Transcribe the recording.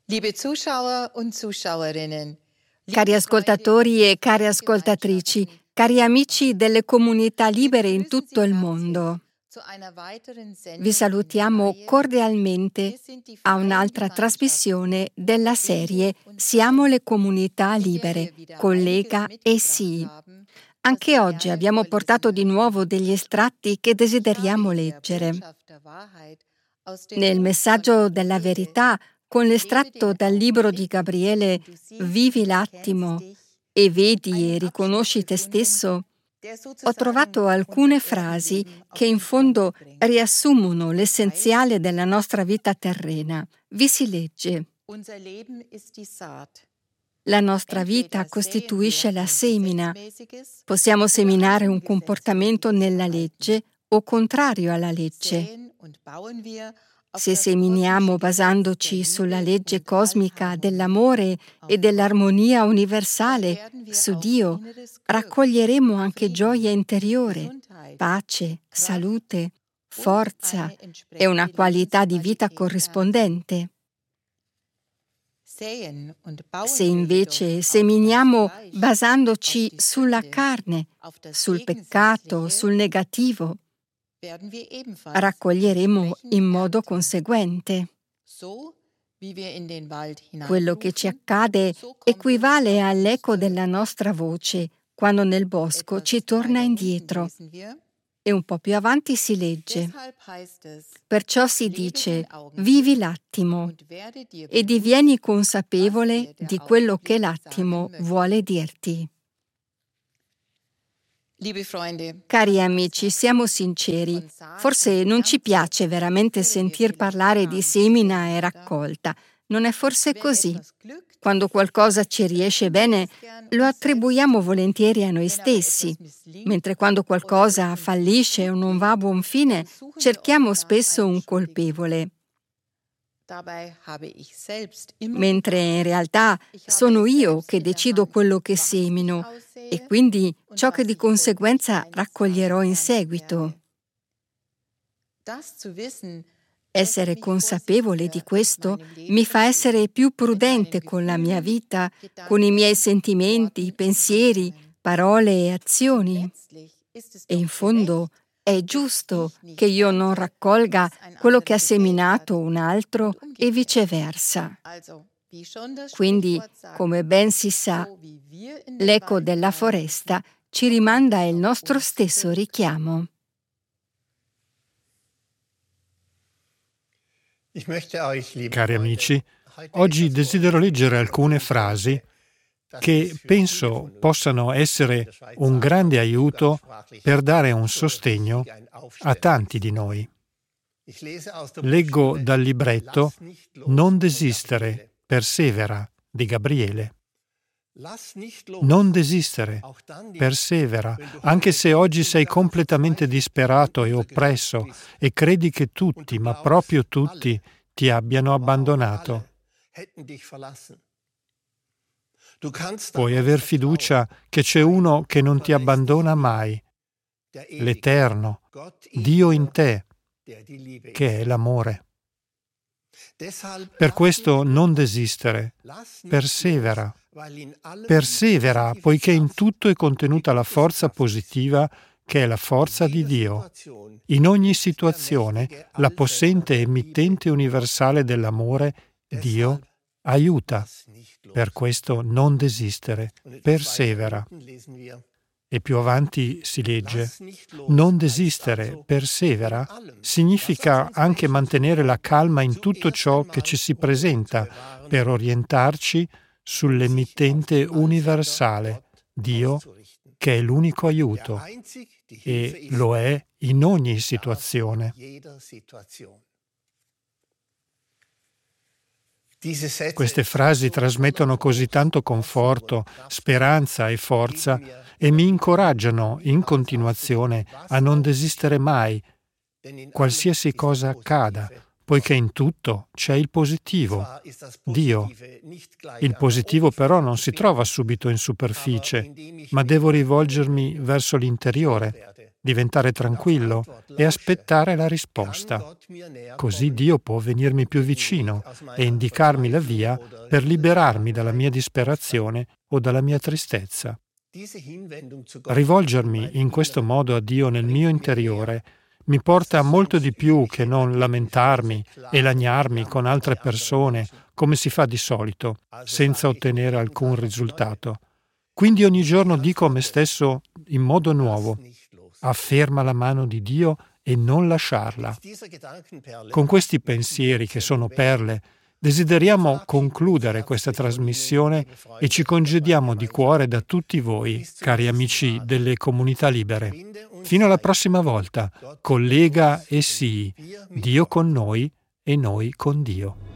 Liebe Zuschauer und Zuschauerinnen, Cari ascoltatori e care ascoltatrici, cari amici delle comunità libere in tutto il mondo, vi salutiamo cordialmente a un'altra trasmissione della serie Siamo le comunità libere con Lega e SII. Anche oggi abbiamo portato di nuovo degli estratti che desideriamo leggere. Nel messaggio della verità, con l'estratto dal libro di Gabriele Vivi l'attimo e vedi e riconosci te stesso, ho trovato alcune frasi che in fondo riassumono l'essenziale della nostra vita terrena. Vi si legge: la nostra vita costituisce la semina. Possiamo seminare un comportamento nella legge o contrario alla legge. Se seminiamo basandoci sulla legge cosmica dell'amore e dell'armonia universale, su Dio, raccoglieremo anche gioia interiore, pace, salute, forza e una qualità di vita corrispondente. Se invece seminiamo basandoci sulla carne, sul peccato, sul negativo, raccoglieremo in modo conseguente. Quello che ci accade equivale all'eco della nostra voce quando nel bosco ci torna indietro. E un po' più avanti si legge: perciò si dice, vivi l'attimo e divieni consapevole di quello che l'attimo vuole dirti. Cari amici, siamo sinceri. Forse non ci piace veramente sentir parlare di semina e raccolta. Non è forse così? Quando qualcosa ci riesce bene, lo attribuiamo volentieri a noi stessi, mentre quando qualcosa fallisce o non va a buon fine, cerchiamo spesso un colpevole. Mentre in realtà sono io che decido quello che semino e quindi ciò che di conseguenza raccoglierò in seguito. Essere consapevole di questo mi fa essere più prudente con la mia vita, con i miei sentimenti, pensieri, parole e azioni. E in fondo è giusto che io non raccolga quello che ha seminato un altro e viceversa. Quindi, come ben si sa, l'eco della foresta ci rimanda il nostro stesso richiamo. Cari amici, oggi desidero leggere alcune frasi che penso possano essere un grande aiuto per dare un sostegno a tanti di noi. Leggo dal libretto Non desistere, persevera di Gabriele. Non desistere, persevera, anche se oggi sei completamente disperato e oppresso e credi che tutti, ma proprio tutti, ti abbiano abbandonato. Puoi aver fiducia che c'è uno che non ti abbandona mai, l'Eterno, Dio in te, che è l'amore. Per questo non desistere, persevera. Persevera, poiché in tutto è contenuta la forza positiva che è la forza di Dio. In ogni situazione, la possente emittente universale dell'amore, Dio, aiuta. Per questo non desistere, persevera. E più avanti si legge: non desistere, persevera, significa anche mantenere la calma in tutto ciò che ci si presenta per orientarci sull'emittente universale, Dio, che è l'unico aiuto, e lo è in ogni situazione. Queste frasi trasmettono così tanto conforto, speranza e forza e mi incoraggiano in continuazione a non desistere mai, qualsiasi cosa accada, poiché in tutto c'è il positivo, Dio. Il positivo però non si trova subito in superficie, ma devo rivolgermi verso l'interiore. diventare tranquillo e aspettare la risposta. Così Dio può venirmi più vicino e indicarmi la via per liberarmi dalla mia disperazione o dalla mia tristezza. Rivolgermi in questo modo a Dio nel mio interiore mi porta a molto di più che non lamentarmi e lagnarmi con altre persone come si fa di solito, senza ottenere alcun risultato. Quindi ogni giorno dico a me stesso in modo nuovo: afferma la mano di Dio e non lasciarla. Con questi pensieri che sono perle, desideriamo concludere questa trasmissione e ci congediamo di cuore da tutti voi, cari amici delle comunità libere. Fino alla prossima volta, collega e sii, Dio con noi e noi con Dio.